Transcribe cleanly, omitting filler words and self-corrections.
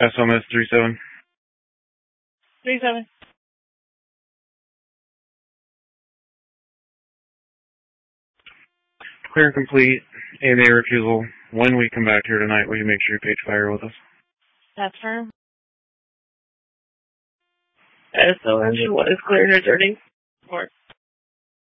SMS 37. 37. Clear and complete. AMA refusal. When we come back here tonight, will you make sure you page fire with us? That's firm. SO engine 1 is clear, returning. Report.